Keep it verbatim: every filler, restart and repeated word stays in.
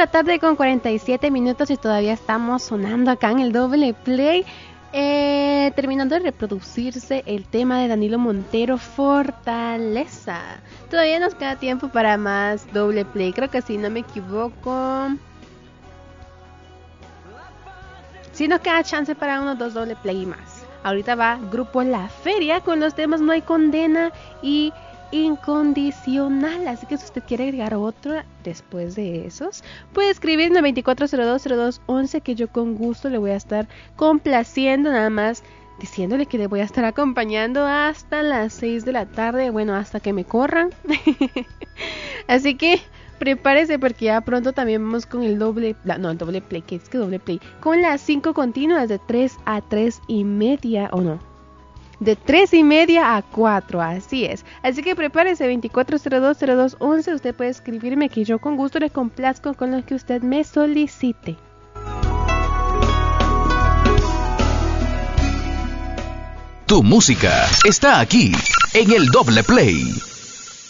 la tarde con cuarenta y siete minutos y todavía estamos sonando acá en el doble play. Eh, terminando de reproducirse el tema de Danilo Montero, Fortaleza. Todavía nos queda tiempo para más doble play, creo que si no me equivoco. Sí nos queda chance para unos dos doble play más. Ahorita va Grupo La Feria con los temas No hay condena y Incondicional. Así que si usted quiere agregar otro después de esos, puede escribirme a veinticuatro cero dos cero dos once, que yo con gusto le voy a estar complaciendo, nada más diciéndole que le voy a estar acompañando hasta las seis de la tarde, bueno, hasta que me corran. Así que prepárese porque ya pronto también vamos con el doble, no, el doble play, que es que doble play, con las cinco continuas de tres a tres y media, o no, de tres y media a cuatro, así es. Así que prepárese, veinticuatro cero dos cero dos once, usted puede escribirme que yo con gusto le complazco con lo que usted me solicite. Tu música está aquí en el doble play.